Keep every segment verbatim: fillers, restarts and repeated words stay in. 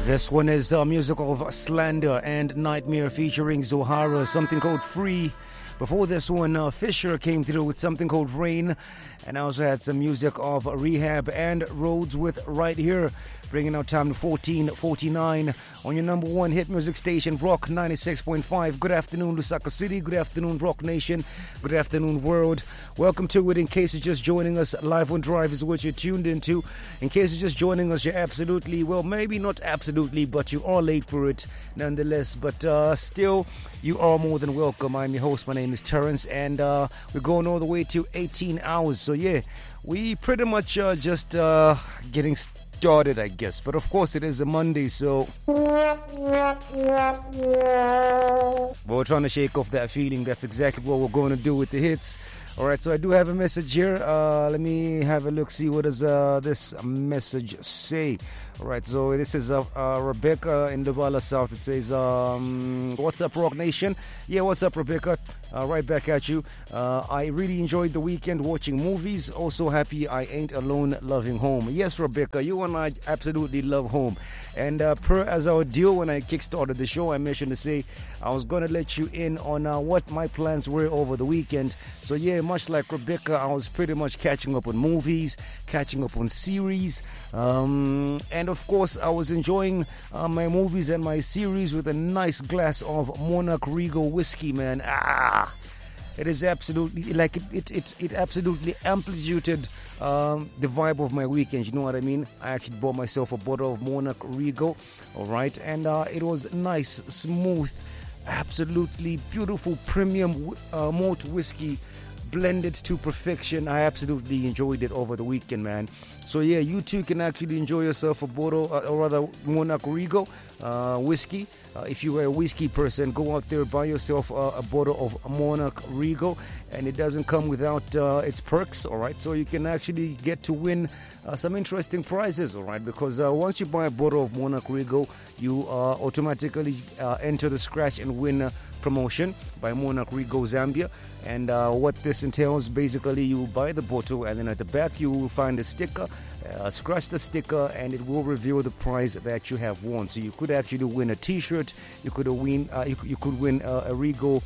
This one is uh, music of Slander and Nightmare featuring Zohara, something called Free. Before this one, uh, Fisher came through with something called Rain. And I also had some music of Rehab and Rhodes with Right Here, bringing out time to fourteen forty-nine on your number one hit music station, Rock ninety-six point five. Good afternoon, Lusaka City. Good afternoon, Rock Nation. Good afternoon, world. Welcome to it. In case you're just joining us, Live on Drive is what you're tuned into. In case you're just joining us, you're absolutely, well, maybe not absolutely, but you are late for it nonetheless. But uh, still, you are more than welcome. I'm your host. My name is Terrence, and uh, we're going all the way to eighteen hours. So, yeah, we pretty much uh, just uh, getting started, I guess. But, of course, it is a Monday, so but we're trying to shake off that feeling. That's exactly what we're going to do with the hits. All right, so I do have a message here. Uh, let me have a look, see what does uh, this message say. All right, so this is uh, uh, Rebecca in Duvala South. It says, um, what's up, Rock Nation? Yeah, what's up, Rebecca? Uh, right back at you. Uh, I really enjoyed the weekend watching movies. Also happy I ain't alone loving home. Yes, Rebecca, you and I absolutely love home. And uh, per as our deal when I kickstarted the show, I mentioned to say I was going to let you in on uh, what my plans were over the weekend. So yeah, much like Rebecca, I was pretty much catching up on movies, catching up on series. Um, and of course, I was enjoying uh, my movies and my series with a nice glass of Monarch Regal whiskey, man. Ah! It is absolutely, like, it it, it, it absolutely amplituted um, the vibe of my weekend, you know what I mean? I actually bought myself a bottle of Monarch Regal, all right? And uh, it was nice, smooth, absolutely beautiful premium uh, malt whiskey, blended to perfection. I absolutely enjoyed it over the weekend, man. So yeah, you too can actually enjoy yourself a bottle, uh, or rather Monarch Regal uh, whiskey. Uh, if you are a whiskey person, go out there, buy yourself uh, a bottle of Monarch Regal, and it doesn't come without uh, its perks, all right? So you can actually get to win uh, some interesting prizes, all right? Because uh, once you buy a bottle of Monarch Regal, you uh, automatically uh, enter the scratch and win uh, promotion by Monarch Regal Zambia. And uh, what this entails, basically you buy the bottle, and then at the back you will find a sticker. Uh, scratch the sticker and it will reveal the prize that you have won. So you could actually win a t-shirt, you could win uh, you, you could win uh, a Regal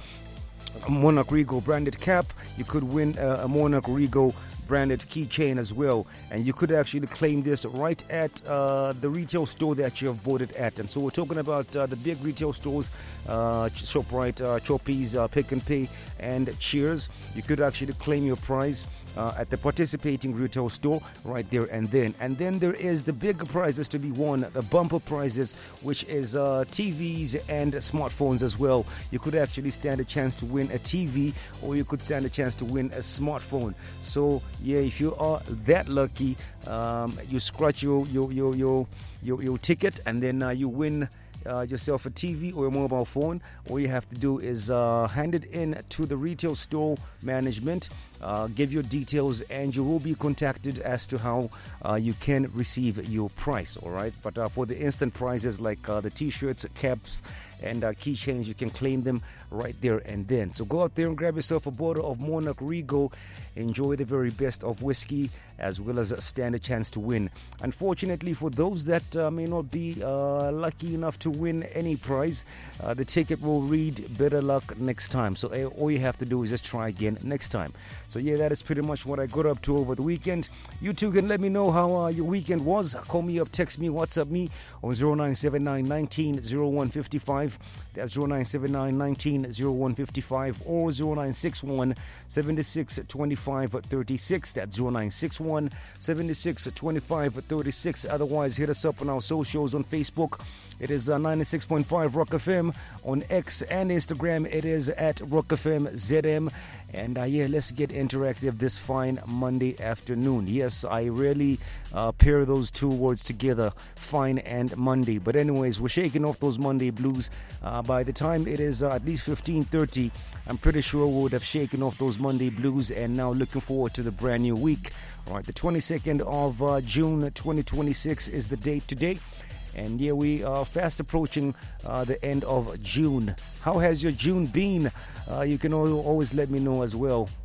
a Monarch Regal branded cap, you could win uh, a Monarch Regal branded keychain as well, and you could actually claim this right at uh, the retail store that you have bought it at. And so we're talking about uh, the big retail stores, uh, ShopRite, uh, Choppies, uh, Pick and Pay, and Cheers. You could actually claim your prize Uh, at the participating retail store right there and then. And then there is the bigger prizes to be won, the bumper prizes, which is uh, T Vs and smartphones as well. You could actually stand a chance to win a T V, or you could stand a chance to win a smartphone. So yeah, if you are that lucky, um, you scratch your your your your your, your ticket, and then uh, you win Uh, yourself a T V or a mobile phone. All you have to do is uh, hand it in to the retail store management, uh, give your details, and you will be contacted as to how uh, you can receive your prize, all right? But uh, for the instant prizes like uh, the t-shirts, caps, and uh, keychains, you can claim them right there and then. So go out there and grab yourself a bottle of Monarch Regal, enjoy the very best of whiskey, as well as stand a chance to win. Unfortunately, for those that uh, may not be uh, lucky enough to win any prize, uh, the ticket will read better luck next time. So uh, all you have to do is just try again next time. So yeah, that is pretty much what I got up to over the weekend. You too can let me know how uh, your weekend was. Call me up, text me, WhatsApp me on zero nine seven nine, one nine, zero one five five. That's zero nine seven nine, one nine, zero one five five, or zero nine six one, seven six two five three six. That's zero nine six one, seven six two five three six. Otherwise, hit us up on our socials on Facebook. It is uh, ninety-six point five Rock F M. On X and Instagram, it is at Rock F M Z M. And uh, yeah, let's get interactive this fine Monday afternoon. Yes, I really uh, pair those two words together, fine and Monday. But anyways, we're shaking off those Monday blues. Uh, by the time it is uh, at least fifteen thirty, I'm pretty sure we would have shaken off those Monday blues and now looking forward to the brand new week. All right, the twenty-second of uh, June twenty twenty-six is the date today. And yeah, we are fast approaching uh, the end of June. How has your June been? Uh, you can always let me know as well.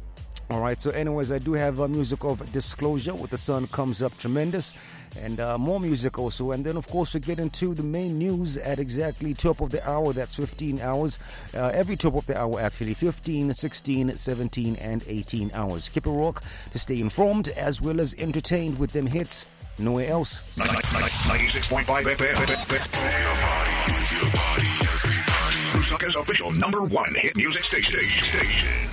All right, so anyways, I do have uh, music of Disclosure with The Sun Comes Up Tremendous, and uh, more music also. And then, of course, we get into the main news at exactly top of the hour. That's fifteen hours. Uh, every top of the hour, actually. fifteen, sixteen, seventeen, and eighteen hours. Keep it rock to stay informed as well as entertained with them hits. Nowhere else. ninety-six point five F M. Move your body, move your body, everybody. Lusaka's official number one hit music station. station.